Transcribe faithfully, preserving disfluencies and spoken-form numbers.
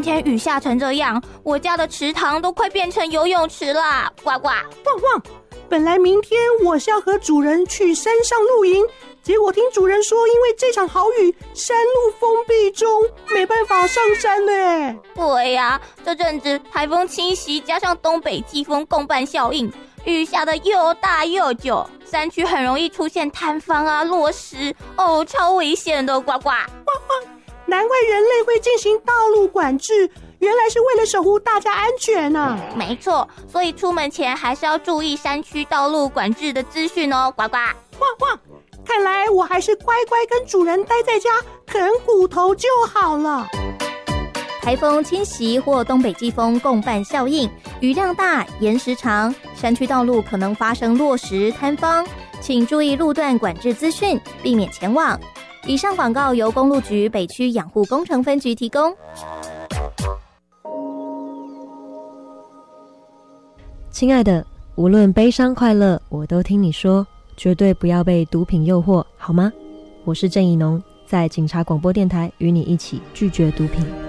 今天雨下成这样，我家的池塘都快变成游泳池啦！呱呱！ 汪汪！本来明天我是要和主人去山上露营，结果听主人说，因为这场好雨，山路封闭中，没办法上山呢。 对呀、啊，这阵子台风侵袭，加上东北季风共伴效应，雨下的又大又久，山区很容易出现坍方啊、落石，哦，超危险的！呱呱！ 汪汪！难怪人类会进行道路管制，原来是为了守护大家安全啊！ 没错，所以出门前还是要注意山区道路管制的资讯哦！呱呱！ 汪汪！看来我还是乖乖跟主人待在家啃骨头就好了。 台风侵袭或东北季风共伴效应，雨量大、延时长，山区道路可能发生落石、坍方，请注意路段管制资讯，避免前往。以上广告由公路局北区养护工程分局提供。 亲爱的，无论悲伤快乐，我都听你说，绝对不要被毒品诱惑，好吗？我是郑宜农，在警察广播电台与你一起拒绝毒品。